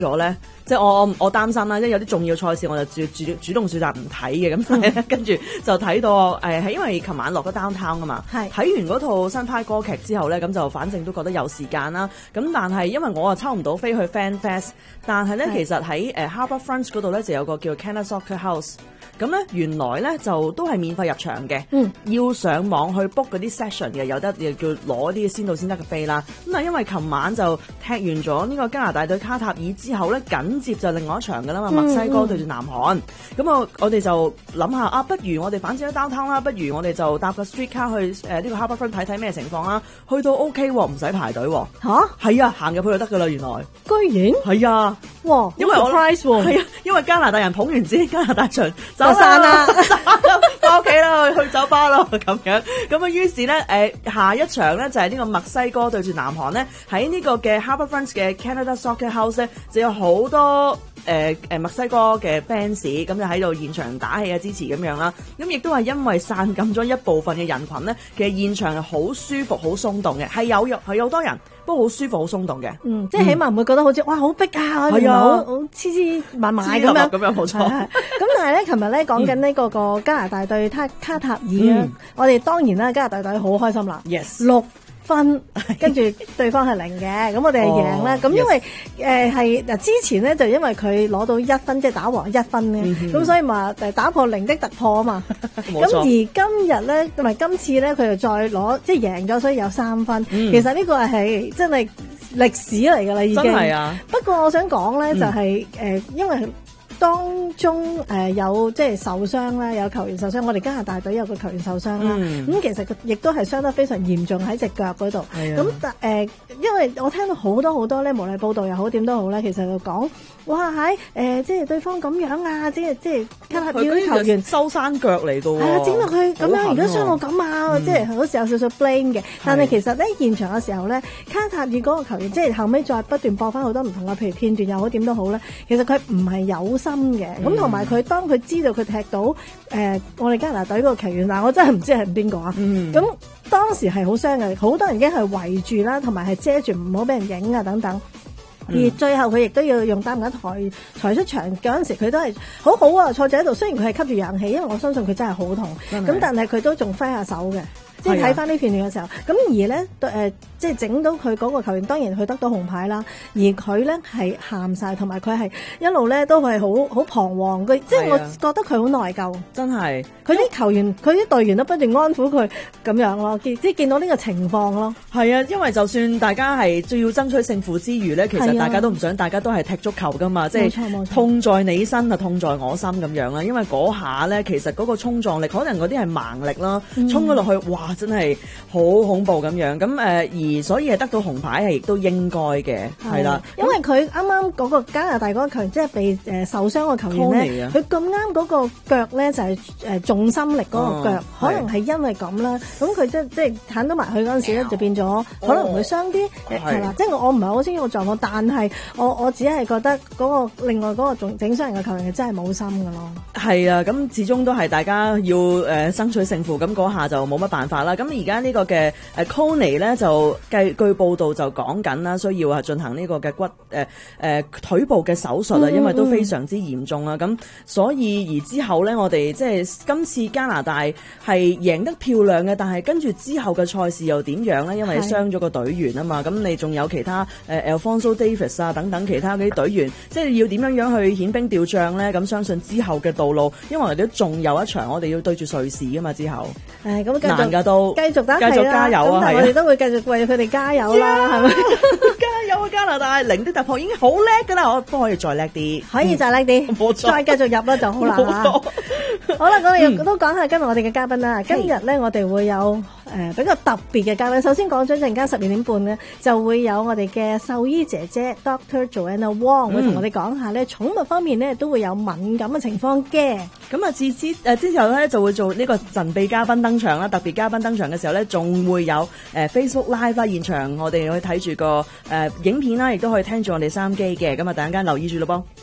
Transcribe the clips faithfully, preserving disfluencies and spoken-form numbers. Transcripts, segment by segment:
咗咧，即係我我我擔心啦，即係有啲重要賽事我就主主主動選擇唔睇嘅，咁但係咧跟住就睇到誒係因為琴晚落咗 downtown 啊嘛，睇完嗰套新派歌劇之後咧，咁就反正都覺得有時間啦。咁但係因為我啊抽唔到飛去 Fan Fest， 但係咧其實喺誒 Harbourfront 嗰度咧就有個叫 Canada Soccer House。咁咧原來咧就都係免費入場嘅，嗯，要上網去 book 嗰啲 session 嘅，有得又叫攞啲先到先得嘅飛啦。咁啊因為琴晚就踢完咗呢個加拿大對卡塔爾之後咧，緊接就另外一場㗎啦嘛，墨西哥對住南韓。咁、嗯、我我哋就諗下啊，不如我哋反正都 downtown 啦，不如我哋就搭個 streetcar 去誒呢、呃這個 Harbourfront 睇睇咩情況啦。去到 OK 喎，唔使排隊喎。嚇？係啊，行入去就得㗎啦，原來。 居然？ 係啊。 哇！ 因為我 surprise 喎。 係啊，因為加拿大人捧完支加拿大場就散啦， 翻屋企啦，去酒吧咯咁樣。咁啊，於是咧誒下一場咧就係呢個墨西哥對住南韓咧，喺呢個嘅 Harbourfront 嘅 Canada Soccer House 咧，就有好多。誒、呃、誒墨西哥嘅 fans 咁就喺度現場打氣啊支持咁樣啦，咁亦都係因為散禁咗一部分嘅人群咧，其實現場係好舒服、好鬆動嘅，係有係有好多人，不過好舒服、好鬆動嘅。 嗯，即係起碼唔會覺得好似、嗯、哇好逼啊，係啊，好好黐黐埋埋咁樣咁樣冇錯。咁但係咧，琴日咧講緊呢個個加拿大對卡卡塔爾啊、嗯，我哋當然啦，加拿大隊好開心啦。 Yes， 六分，跟住對方係零嘅，咁我哋係贏啦。咁、oh, 因為誒係嗱之前咧就因為佢攞到一分，即係打和一分咧，咁、mm-hmm. 所以咪誒打破零的突破啊嘛。咁而今日咧同埋今次咧佢又再攞即係贏咗，所以有三分。Mm. 其實呢個係真係歷史嚟㗎啦，已經。真係啊！不過我想講咧就係、是、誒、mm. 呃，因為。當中誒、呃、有即係受傷啦，有球員受傷，我哋加拿大隊有個球員受傷啦。咁、嗯、其實佢亦都係傷得非常嚴重喺隻腳嗰度。咁但誒，因為我聽到好多好多咧，無論報道又好點都好咧，其實就講哇喺誒、呃，即係對方咁樣啊，即係即係卡塔爾啲球員收山腳嚟到。係啊，整到佢咁樣，而家傷到咁啊，嗯、即係好似有少少 blame 嘅。但係其實咧現場嘅時候咧，卡塔爾嗰個球員即係後尾再不斷播翻好多唔同嘅譬如片段又好點都好咧，其實佢唔係有心嘅，咁同埋佢當佢知道佢踢到誒、呃、我哋加拿大隊個球員，嗱我真係唔知係邊個啊，咁、嗯、當時係好傷嘅，好多人已經係圍住啦，同埋係遮住唔好俾人影啊等等。而最後佢亦都要用擔架抬抬出場嗰陣時，佢都係好好啊，坐住喺度。雖然佢係吸住氧氣，因為我相信佢真係好痛，咁但係佢都仲揮下手嘅。即係睇翻呢片段嘅時候，咁而咧誒，即係整到佢嗰個球員，當然佢得到紅牌啦。而佢咧係喊晒，同埋佢係一路咧都係好好彷徨。佢即係我覺得佢好內疚，真係。佢啲球員、佢啲隊員都不斷安撫佢咁樣咯，即係見到呢個情況咯。係啊，因為就算大家係最要爭取勝負之餘咧，其實大家都唔想，大家都係踢足球噶嘛，即係痛在你身啊，痛在我心咁樣啦。因為嗰下咧，其實嗰個衝撞力，可能嗰啲係盲力啦，衝咗落去，哇！真係好恐怖咁樣，咁誒、呃、而所以係得到紅牌係亦都應該嘅，係啦。因為佢啱啱嗰個加拿大嗰個球員，即係被誒、呃、受傷個球員咧，佢咁啱嗰個腳咧就係、是、誒、呃、重心力嗰個腳、哦，可能係因為咁啦。咁佢即即係彈到埋去嗰陣時咧，就變咗、哦、可能會傷啲係啦。即係我唔係好清楚個狀況，但係我我只係覺得嗰、那個另外嗰個整整傷人嘅球員係真係冇心㗎咯。係啊，咁始終都係大家要誒、呃、爭取勝負，咁嗰下就冇乜辦法啦。咁而家呢個嘅誒 Coney 咧就據據報道就講緊啦，需要係進行呢個嘅骨誒誒、呃呃、腿部嘅手術啊，因為都非常之嚴重啊。咁、嗯嗯、所以而之後咧，我哋即係今次加拿大係贏得漂亮嘅，但係跟住之後嘅賽事又點樣咧？因為傷咗個隊員啊嘛，咁你仲有其他誒、呃、Alfonso Davis 啊等等其他嗰啲隊員，即係要點樣樣去遣兵調將咧？咁相信之後嘅道路，因為我哋都仲有一場，我哋要對住瑞士啊嘛，之後誒咁難㗎都。繼續打，繼續加油啊！係啊，我哋都會繼續為佢哋加油啦，係、yeah, 咪？加油啊！加拿大零的突破已經好叻噶啦，我都可以再叻啲，可以再叻啲，冇錯，再繼續入啦就好啦嚇。好啦，我哋都講下今日我哋嘅嘉賓啦。今日咧，我哋會有誒、呃、比較特別嘅嘉賓。首先講咗陣間十二點半咧，就會有我哋嘅獸醫姐姐 Doctor Joanna Wong、嗯、會同我哋講下咧寵物方面咧都會有敏感嘅情況嘅。咁啊，至之誒之後咧就會做呢個神秘嘉賓登場啦，特別嘉賓登場嘅時候咧，仲會有誒、呃、Facebook Live 啦，現場我哋去睇住個誒、呃、影片啦，亦都可以聽住我哋收音機嘅。咁啊，等陣間留意住咯噃。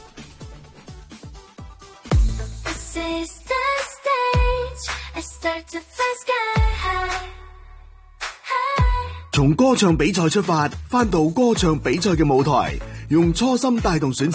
從歌唱比賽出發，返到歌唱比賽嘅舞台，用初心帶動選